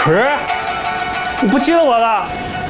春儿，你不记得我了？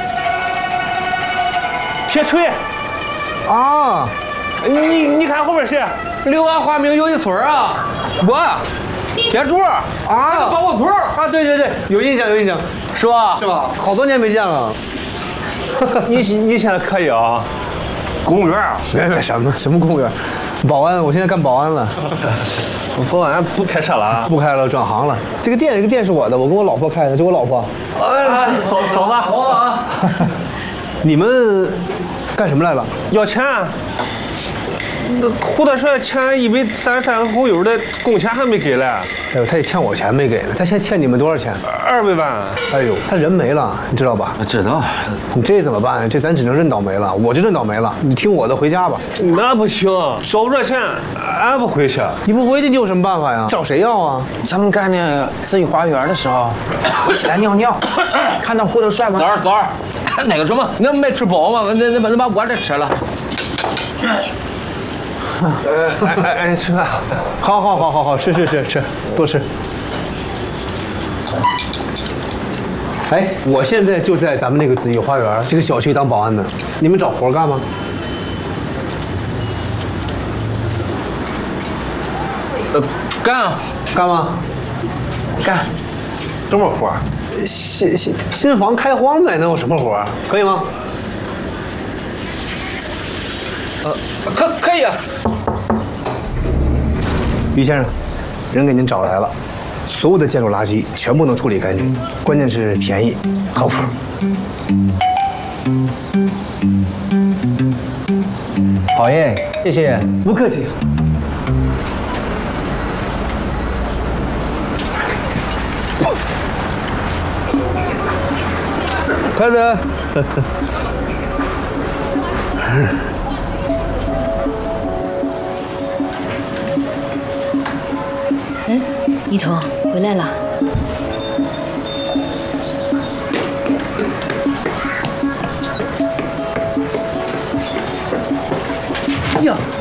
铁锤。 啊， 你看后边谁？ 六安花名有一村啊，我铁柱啊，那个保护图啊，对，有印象， 是吧？ 是吧？好多年没见了。 你现在可以啊？公务员啊？ 没什么公务员，保安，我现在干保安了。 保安不开车了？ 不开了，转行了。这个店是我的，我跟我老婆开的，这我老婆。 哎，走吧。 好啊。 你们干什么来了？ 要钱。那胡大帅欠133红油的工钱还没给嘞。 哎呦，他也欠我钱没给呢。他欠你们多少钱 ？200万。 哎呦，他人没了，你知道吧？ 知道。 你这怎么办？这咱只能认倒霉了。我就认倒霉了。你听我的，回家吧。 那不行，少不着钱，俺不回去。 你不回去，你有什么办法呀？找谁要啊？ 咱们干那个淄玉花园的时候，我起来尿尿，看到胡大帅吗？早儿，那个什么，那没吃饱吗？那把我这吃了。 哎，吃饭。 好，吃，多吃。哎，我现在就在咱们那个淄玉花园这个小区当保安呢。你们找活干吗？ 干啊， 干吗？ 干。 什么活？ 新房开荒呗，能有什么活？可以吗？ 可以啊。 于先生，人给您找来了，所有的建筑垃圾全部能处理干净，关键是便宜，靠谱。 好耶，谢谢。 不客气。快点。 哎，一彤回来了。 呀。